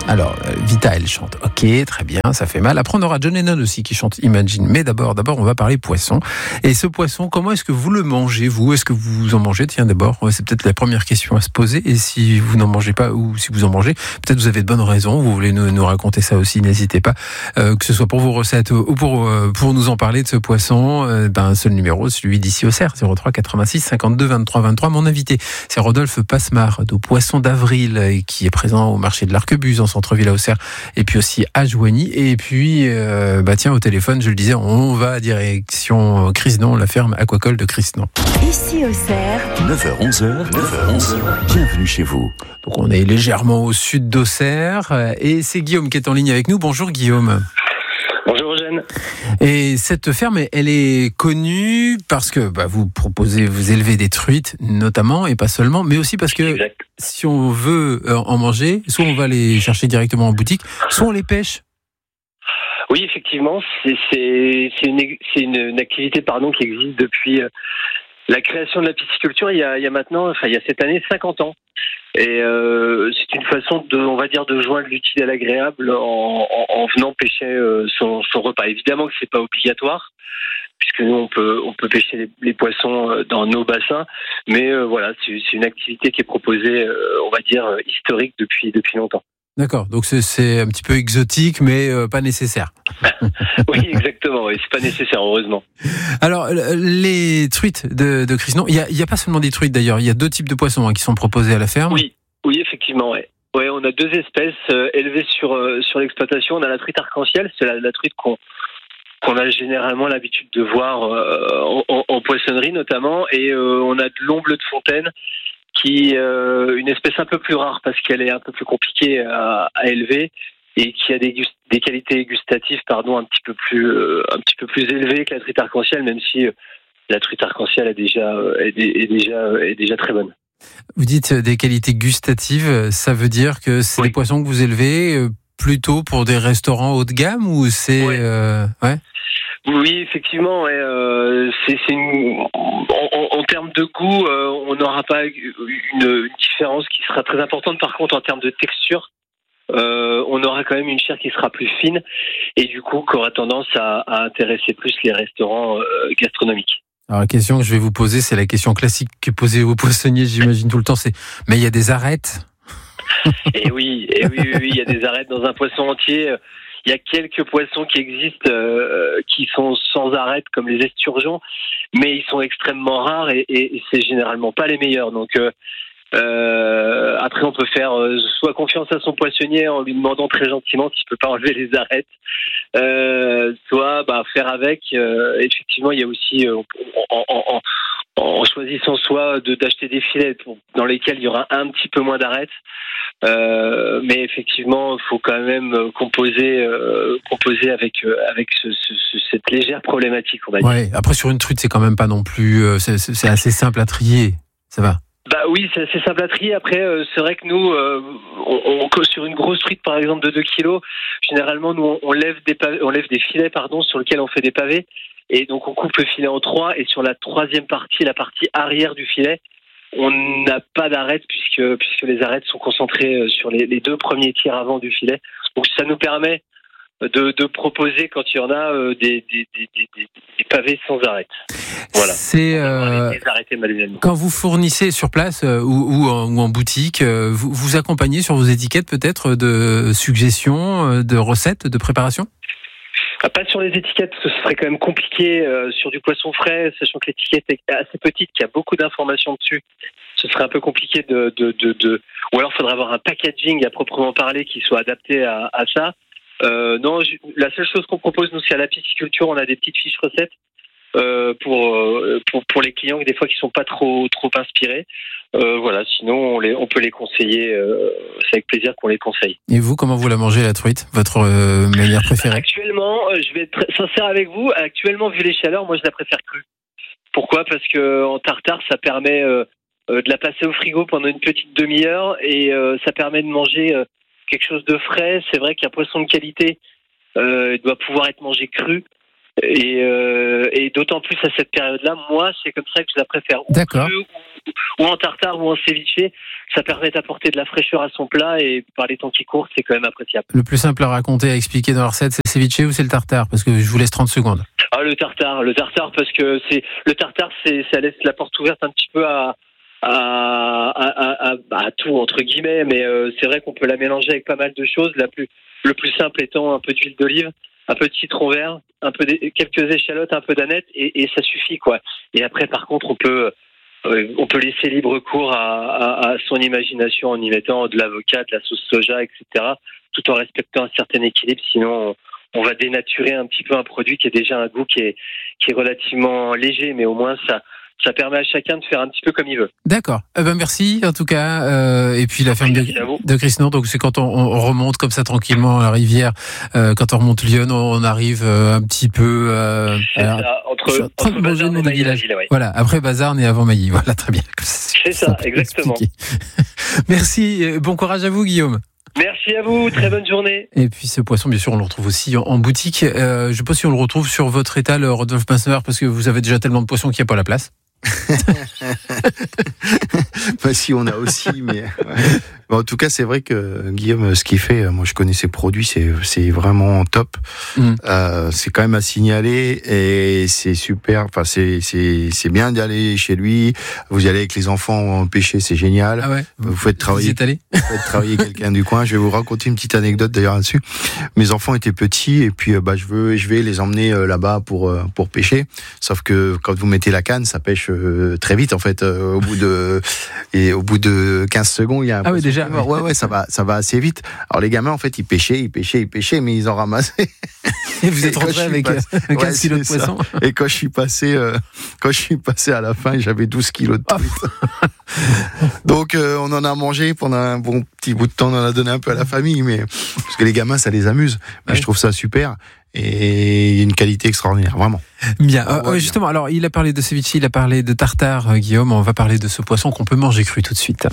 Alors, Vita, elle chante. Ok, très bien, ça fait mal. Après, on aura John Lennon aussi qui chante Imagine. Mais d'abord, on va parler poisson. Et ce poisson, comment est-ce que vous le mangez, vous? Est-ce que vous en mangez? Tiens, d'abord, c'est peut-être la première question à se poser. Et si vous n'en mangez pas ou si vous en mangez, peut-être vous avez de bonnes raisons. Vous voulez nous raconter ça aussi, n'hésitez pas. Que ce soit pour vos recettes ou pour nous en parler de ce poisson, un seul numéro, celui d'ici au Cerf, 03 86 52 23 23. Mon invité, c'est Rodolphe Passemard de Poisson d'Avril, qui est présent au marché de l'Arquebuse, en centre-ville à Auxerre, et puis aussi à Joigny. Et puis, tiens, au téléphone, je le disais, on va à direction Crisnon, la ferme aquacole de Crisnon. Ici au Cerf, 9h-11h, bienvenue chez vous. Donc on est légèrement au sud d'Auxerre, et c'est Guillaume qui est en ligne avec nous. Bonjour Guillaume. Bonjour Eugène. Et cette ferme, elle est connue parce que vous élevez des truites notamment, et pas seulement, mais aussi parce que Exact. si on veut en manger, soit on va les chercher directement en boutique, soit on les pêche. Oui, effectivement, c'est une activité qui existe depuis la création de la pisciculture il y a cette année 50 ans. Et c'est une façon de joindre l'utile à l'agréable en venant pêcher son repas. Évidemment que c'est pas obligatoire, puisque nous on peut pêcher les poissons dans nos bassins, mais c'est une activité qui est proposée historique depuis longtemps. D'accord, donc c'est un petit peu exotique, mais pas nécessaire. Oui, exactement, oui, c'est pas nécessaire, heureusement. Alors, les truites de Crisnon, il y a pas seulement des truites d'ailleurs, il y a deux types de poissons qui sont proposés à la ferme. Oui, effectivement, ouais. Ouais, on a deux espèces élevées sur l'exploitation. On a la truite arc-en-ciel, c'est la truite qu'on a généralement l'habitude de voir en poissonnerie notamment, et on a de l'omble de fontaine, qui est une espèce un peu plus rare parce qu'elle est un peu plus compliquée à élever et qui a des qualités gustatives un petit peu plus élevées que la truite arc-en-ciel, même si la truite arc-en-ciel est déjà très bonne. Vous dites des qualités gustatives, ça veut dire que c'est des poissons que vous élevez plutôt pour des restaurants haut de gamme, ou c'est ouais. Oui, effectivement. En termes de goût, on n'aura pas une différence qui sera très importante. Par contre, en termes de texture, on aura quand même une chair qui sera plus fine et du coup qui aura tendance à intéresser plus les restaurants gastronomiques. Alors la question que je vais vous poser, c'est la question classique que posée aux poissonniers, j'imagine tout le temps, mais il y a des arêtes? Et oui, il y a des arêtes dans un poisson entier. Il y a quelques poissons qui existent qui sont sans arêtes, comme les esturgeons, mais ils sont extrêmement rares et c'est généralement pas les meilleurs. Donc après, on peut faire soit confiance à son poissonnier en lui demandant très gentiment s'il peut pas enlever les arêtes, soit faire avec. Effectivement, il y a aussi en choisissant soit d'acheter des filets dans lesquels il y aura un petit peu moins d'arêtes. Mais effectivement, il faut quand même composer avec cette légère problématique, on va dire. Ouais. Après, sur une truite, c'est quand même pas non plus. C'est assez simple à trier. Ça va. Oui, c'est assez simple à trier. Après, c'est vrai que nous, sur une grosse truite, par exemple de 2 kilos, généralement, nous, on lève des filets, sur lesquels on fait des pavés. Et donc, on coupe le filet en 3. Et sur la troisième partie, la partie arrière du filet, on n'a pas d'arêtes puisque les arêtes sont concentrées sur les deux premiers tiers avant du filet. Donc, ça nous permet de proposer, quand il y en a, des pavés sans arêtes. Voilà. C'est quand vous fournissez sur place ou en boutique, vous accompagnez sur vos étiquettes peut-être de suggestions, de recettes, de préparation? Pas sur les étiquettes, parce que ce serait quand même compliqué sur du poisson frais, sachant que l'étiquette est assez petite, qu'il y a beaucoup d'informations dessus. Ce serait un peu compliqué ou alors il faudrait avoir un packaging à proprement parler qui soit adapté à ça. Non, la seule chose qu'on propose, nous, c'est à la pisciculture, on a des petites fiches recettes pour les clients des fois qui sont pas trop inspirés. Sinon on peut les conseiller. C'est avec plaisir qu'on les conseille. Et vous, comment vous la mangez, la truite? Votre manière préférée? Actuellement, je vais être très sincère avec vous. Actuellement, vu les chaleurs, moi je la préfère crue. Pourquoi? Parce que en tartare, ça permet de la passer au frigo pendant une petite demi-heure et ça permet de manger quelque chose de frais. C'est vrai qu'un poisson de qualité doit pouvoir être mangé cru. Et d'autant plus à cette période-là, moi, c'est comme ça que je la préfère. D'accord. Ou en tartare ou en ceviche, ça permet d'apporter de la fraîcheur à son plat et par les temps qui courent, c'est quand même appréciable. Le plus simple à raconter, à expliquer dans la recette, c'est le ceviche ou c'est le tartare? Parce que je vous laisse 30 secondes. Ah, le tartare, parce que ça laisse la porte ouverte un petit peu à tout entre guillemets, mais c'est vrai qu'on peut la mélanger avec pas mal de choses. Le plus simple étant un peu d'huile d'olive, un peu de citron vert, quelques échalotes, un peu d'aneth et ça suffit quoi. Et après par contre on peut laisser libre cours à son imagination en y mettant de l'avocat, de la sauce soja, etc. tout en respectant un certain équilibre, sinon on va dénaturer un petit peu un produit qui est déjà un goût qui est relativement léger, mais au moins ça permet à chacun de faire un petit peu comme il veut. D'accord. Merci en tout cas. Et puis la ferme de Crisnon, donc c'est quand on remonte comme ça tranquillement la rivière. Quand on remonte Lyon, on arrive un petit peu entre Bazarne et Mailly, la ville, ouais. Voilà, après Bazarne et avant Mailly. Voilà, très bien. C'est ça, exactement. Merci. Bon courage à vous, Guillaume. Merci à vous, très bonne journée. Et puis ce poisson, bien sûr, on le retrouve aussi en boutique. Je ne sais pas si on le retrouve sur votre étal, Rodolphe Masseneur, parce que vous avez déjà tellement de poissons qu'il n'y a pas la place. Bah si, on a aussi, mais ouais. Bon, en tout cas, c'est vrai que Guillaume, ce qu'il fait, moi je connais ses produits, c'est vraiment top. C'est quand même à signaler et c'est super. Enfin, c'est bien d'y aller chez lui. Vous y allez avec les enfants pêcher, c'est génial. Ah ouais. Vous faites travailler quelqu'un du coin. Je vais vous raconter une petite anecdote d'ailleurs là-dessus. Mes enfants étaient petits et puis je vais les emmener là-bas pour pêcher. Sauf que quand vous mettez la canne, ça pêche très vite en fait. Au bout de 15 secondes, il y a un ah oui, déjà. Ouais, ça va assez vite. Alors les gamins en fait ils pêchaient, mais ils en ramassaient. Et vous êtes rentré avec 15 kilos de poisson. Et quand je suis passé à la fin, j'avais 12 kilos de truite. Donc on en a mangé pendant un bon petit bout de temps, on en a donné un peu à la famille, mais parce que les gamins ça les amuse. Mais je trouve ça super. Et une qualité extraordinaire, vraiment. Bien. Justement, alors il a parlé de ceviche, il a parlé de tartare, Guillaume. On va parler de ce poisson qu'on peut manger cru tout de suite.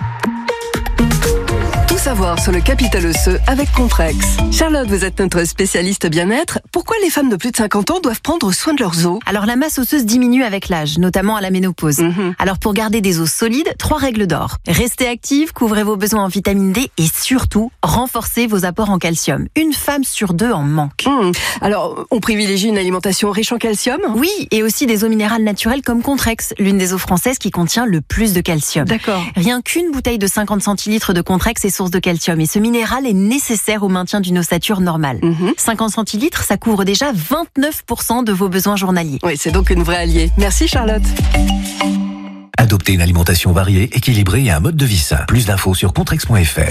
Savoir sur le capital osseux avec Contrex. Charlotte, vous êtes notre spécialiste bien-être. Pourquoi les femmes de plus de 50 ans doivent prendre soin de leurs os? Alors la masse osseuse diminue avec l'âge, notamment à la ménopause. Alors pour garder des os solides, 3 règles d'or. Restez active, couvrez vos besoins en vitamine D et surtout, renforcez vos apports en calcium. Une femme sur 2 en manque. Alors, on privilégie une alimentation riche en calcium? Oui, et aussi des eaux minérales naturelles comme Contrex, l'une des eaux françaises qui contient le plus de calcium. D'accord. Rien qu'une bouteille de 50 centilitres de Contrex est source de calcium et ce minéral est nécessaire au maintien d'une ossature normale. 50 centilitres, ça couvre déjà 29% de vos besoins journaliers. Oui, c'est donc une vraie alliée. Merci Charlotte. Adoptez une alimentation variée, équilibrée et un mode de vie sain. Plus d'infos sur contrex.fr.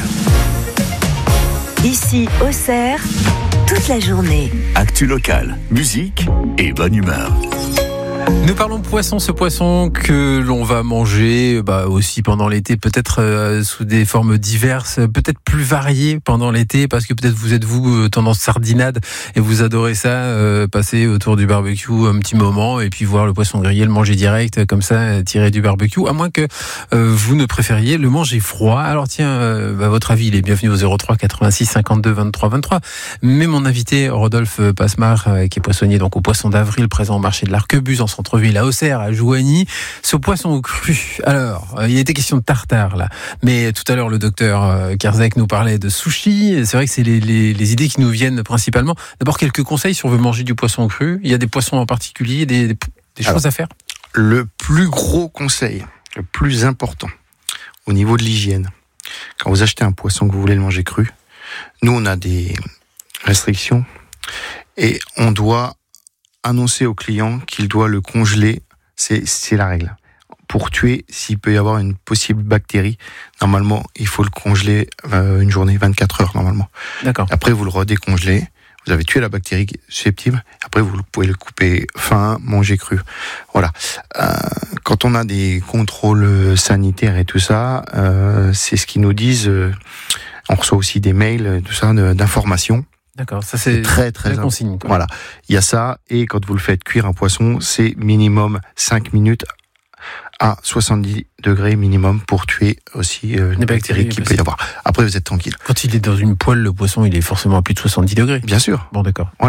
Ici, Auxerre, toute la journée. Actu locale, musique et bonne humeur. Nous parlons de poisson, ce poisson que l'on va manger aussi pendant l'été, peut-être sous des formes diverses, peut-être plus variées pendant l'été, parce que peut-être vous êtes tendance sardinade et vous adorez ça, passer autour du barbecue un petit moment et puis voir le poisson grillé, le manger direct comme ça, tiré du barbecue, à moins que vous ne préfériez le manger froid. Alors tiens, votre avis, il est bienvenu au 03 86 52 23 23. Mais mon invité, Rodolphe Passemard, qui est poissonnier donc au Poisson d'Avril, présent au marché de l'Arquebuse en centre-ville à Auxerre, à Joigny. Ce poisson au cru. Alors, il était question de tartare là, mais tout à l'heure le docteur Kerzek nous parlait de sushi. C'est vrai que c'est les idées qui nous viennent principalement. D'abord quelques conseils si on veut manger du poisson au cru. Il y a des poissons en particulier, des choses à faire. Le plus gros conseil, le plus important au niveau de l'hygiène, quand vous achetez un poisson que vous voulez le manger cru, nous on a des restrictions et on doit annoncer au client qu'il doit le congeler, c'est la règle. Pour tuer, s'il peut y avoir une possible bactérie, normalement, il faut le congeler une journée, 24 heures normalement. D'accord. Après, vous le redécongelez, vous avez tué la bactérie susceptible, après vous pouvez le couper fin, manger cru. Voilà. Quand on a des contrôles sanitaires et tout ça, c'est ce qu'ils nous disent. On reçoit aussi des mails, tout ça, d'informations. D'accord, ça c'est très la consigne. Quoi. Voilà, il y a ça, et quand vous le faites cuire un poisson, c'est minimum 5 minutes à 70 degrés minimum pour tuer aussi une bactérie qu'il peut y avoir. Après, vous êtes tranquille. Quand il est dans une poêle, le poisson, il est forcément à plus de 70 degrés. Bien sûr. Bon, d'accord. Voilà.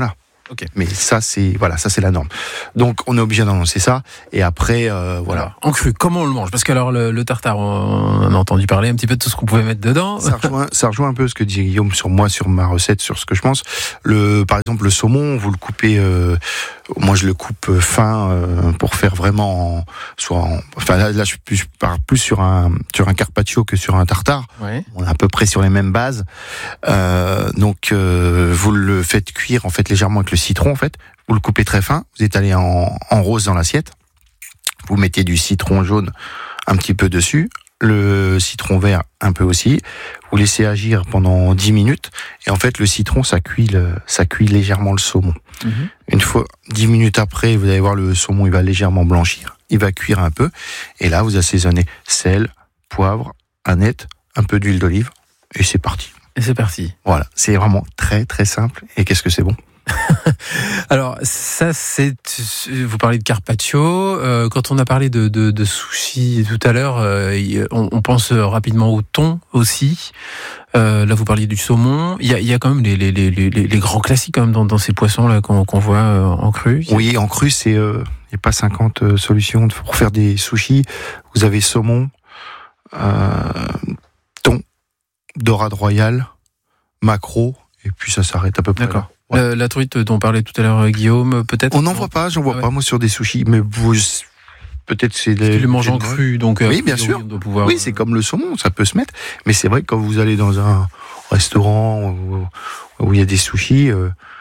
Okay. Mais ça c'est la norme. Donc on est obligé d'annoncer ça. Et après, voilà. Alors, en cru, comment on le mange? Parce que alors le tartare, on en a entendu parler un petit peu de tout ce qu'on pouvait mettre dedans. Ça rejoint un peu ce que dit Guillaume sur ma recette, sur ce que je pense. Par exemple, le saumon, vous le coupez. Moi, je le coupe fin pour faire vraiment. Là, je pars plus sur un carpaccio que sur un tartare. Ouais. On est à peu près sur les mêmes bases. Donc, vous le faites cuire en fait légèrement avec le citron. En fait, vous le coupez très fin. Vous étalez en rose dans l'assiette. Vous mettez du citron jaune un petit peu dessus. Le citron vert un peu aussi. Vous laissez agir pendant 10 minutes. Et en fait, le citron, ça cuit légèrement le saumon. Mm-hmm. Une fois, 10 minutes après, vous allez voir le saumon, il va légèrement blanchir. Il va cuire un peu. Et là, vous assaisonnez sel, poivre, aneth, un peu d'huile d'olive. Et c'est parti. Voilà. C'est vraiment très, très simple. Et qu'est-ce que c'est bon. Alors ça, vous parlez de carpaccio. Quand on a parlé de sushi tout à l'heure, on pense rapidement au thon aussi. Là, vous parliez du saumon. Il y a quand même les grands classiques quand même dans ces poissons là qu'on voit en cru. Oui, en cru, il n'y a pas 50 solutions pour faire des sushis. Vous avez saumon, thon, dorade royale, maquereau, et puis ça s'arrête à peu près. D'accord. Là. Ouais. La truite dont parlait tout à l'heure Guillaume, peut-être. On n'en voit pas, j'en vois pas moi sur des sushis, mais peut-être c'est tu le manges en cru, donc oui, bien sûr. Oui, c'est comme le saumon, ça peut se mettre. Mais c'est vrai que quand vous allez dans un restaurant où il y a des sushis,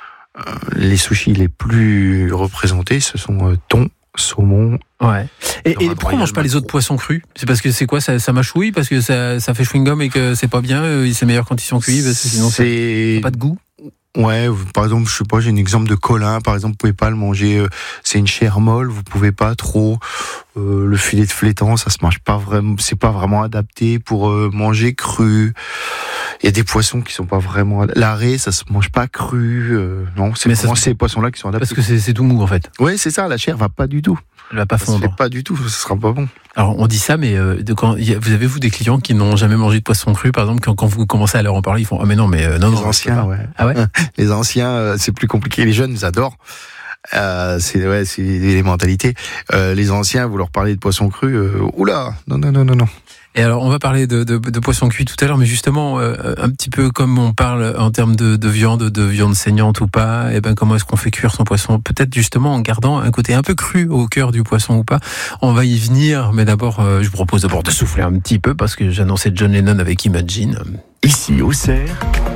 les sushis les plus représentés, ce sont thon, saumon. Ouais. Et pourquoi on mange pas les autres poissons crus? C'est parce que c'est quoi, ça mâchouille, parce que ça fait chewing-gum et que c'est pas bien. C'est meilleur quand ils sont cuits, parce que sinon ça n'a pas de goût. Ouais, par exemple, je sais pas, j'ai un exemple de colin, par exemple, vous pouvez pas le manger, c'est une chair molle, vous pouvez pas trop, le filet de flétan, ça se mange pas vraiment, c'est pas vraiment adapté pour manger cru. Il y a des poissons qui sont pas vraiment, l'arrêt, ça se mange pas cru, non, c'est vraiment ces poissons-là qui sont adaptés. Parce que c'est tout mou, en fait. Ouais, c'est ça, la chair va pas du tout. Elle va pas fondre. Ça fait pas du tout, ça sera pas bon. Alors, on dit ça, mais vous avez des clients qui n'ont jamais mangé de poisson cru, par exemple, quand vous commencez à leur en parler, ils font, ah, mais non, mais non. Les anciens, ouais. Ah ouais? Les anciens, c'est plus compliqué. Les jeunes, ils adorent. C'est les mentalités. Les anciens, vous leur parlez de poisson cru, oula, non. Et alors, on va parler de poisson cuit tout à l'heure, mais justement, un petit peu comme on parle en termes de viande saignante ou pas, et ben comment est-ce qu'on fait cuire son poisson? Peut-être justement en gardant un côté un peu cru au cœur du poisson ou pas. On va y venir, mais d'abord, je vous propose d'abord de souffler un petit peu, parce que j'annonçais John Lennon avec Imagine. Ici, Auxerre,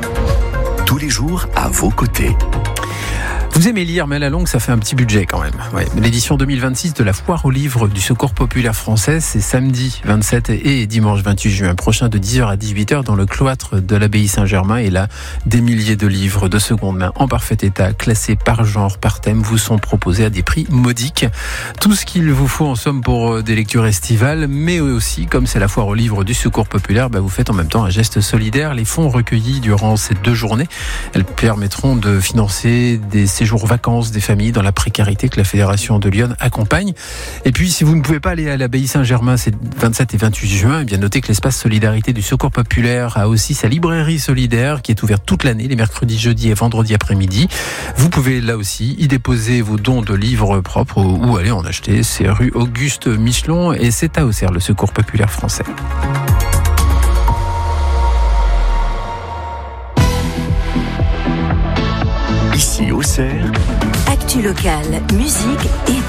tous les jours à vos côtés. Vous aimez lire, mais à la longue, ça fait un petit budget quand même. Ouais. L'édition 2026 de la Foire aux livres du Secours populaire français, c'est samedi 27 et dimanche 28 juin prochain de 10h à 18h dans le cloître de l'abbaye Saint-Germain. Et là, des milliers de livres de seconde main en parfait état, classés par genre, par thème, vous sont proposés à des prix modiques. Tout ce qu'il vous faut en somme pour des lectures estivales, mais aussi, comme c'est la Foire aux livres du Secours populaire, vous faites en même temps un geste solidaire. Les fonds recueillis durant ces 2 journées, elles permettront de financer des séjours vacances des familles dans la précarité que la Fédération de Lyon accompagne. Et puis, si vous ne pouvez pas aller à l'abbaye Saint-Germain, c'est 27 et 28 juin, eh bien notez que l'espace Solidarité du Secours populaire a aussi sa librairie solidaire qui est ouverte toute l'année, les mercredis, jeudis et vendredis après-midi. Vous pouvez là aussi y déposer vos dons de livres propres ou aller en acheter. C'est rue Auguste Michelon et c'est à Auxerre, le Secours populaire français. Ici, Auxerre. Actu locale, musique et